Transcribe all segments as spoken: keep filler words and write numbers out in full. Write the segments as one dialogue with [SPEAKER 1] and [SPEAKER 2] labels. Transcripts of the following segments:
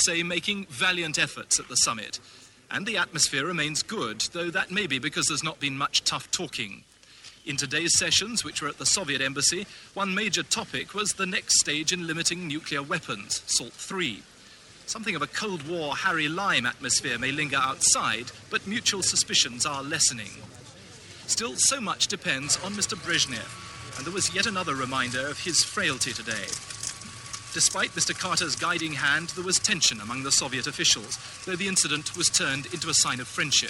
[SPEAKER 1] say, making valiant efforts at the summit. And the atmosphere remains good, though that may be because there's not been much tough talking. In today's sessions, which were at the Soviet embassy, one major topic was the next stage in limiting nuclear weapons, SALT three. Something of a Cold War Harry Lime atmosphere may linger outside, but mutual suspicions are lessening. Still, so much depends on Mister Brezhnev, and there was yet another reminder of his frailty today. Despite Mister Carter's guiding hand, there was tension among the Soviet officials, though the incident was turned into a sign of friendship.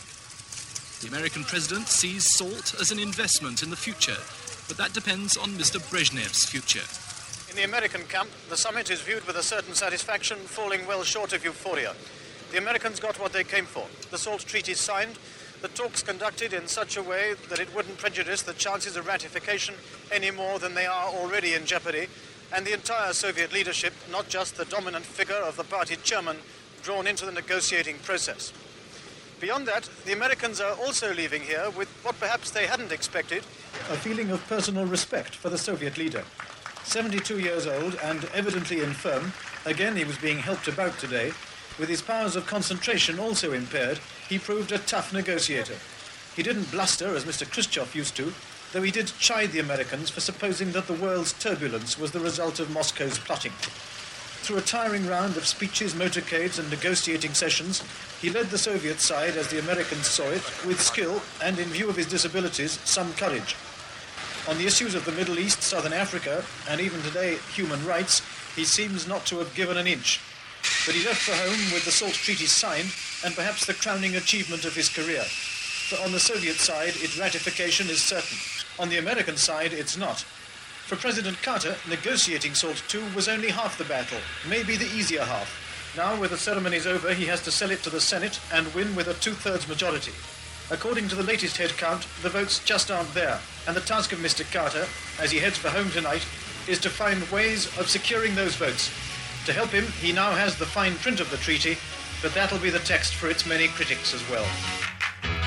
[SPEAKER 1] The American president sees SALT as an investment in the future, but that depends on Mister Brezhnev's future.
[SPEAKER 2] In the American camp, the summit is viewed with a certain satisfaction, falling well short of euphoria. The Americans got what they came for. The SALT treaty signed, the talks conducted in such a way that it wouldn't prejudice the chances of ratification any more than they are already in jeopardy, and the entire Soviet leadership, not just the dominant figure of the party chairman, drawn into the negotiating process. Beyond that, the Americans are also leaving here with what perhaps they hadn't expected.
[SPEAKER 3] A feeling of personal respect for the Soviet leader. seventy-two years old and evidently infirm, again he was being helped about today. With his powers of concentration also impaired, he proved a tough negotiator. He didn't bluster as Mister Khrushchev used to, though he did chide the Americans for supposing that the world's turbulence was the result of Moscow's plotting. Through a tiring round of speeches, motorcades and negotiating sessions, he led the Soviet side, as the Americans saw it, with skill and, in view of his disabilities, some courage. On the issues of the Middle East, Southern Africa, and even today, human rights, he seems not to have given an inch. But he left for home with the SALT treaty signed, and perhaps the crowning achievement of his career. For on the Soviet side, its ratification is certain. On the American side, it's not. For President Carter, negotiating SALT two was only half the battle, maybe the easier half. Now, with the ceremonies over, he has to sell it to the Senate and win with a two-thirds majority. According to the latest head count, the votes just aren't there, and the task of Mister Carter, as he heads for home tonight, is to find ways of securing those votes. To help him, he now has the fine print of the treaty, but that'll be the text for its many critics as well.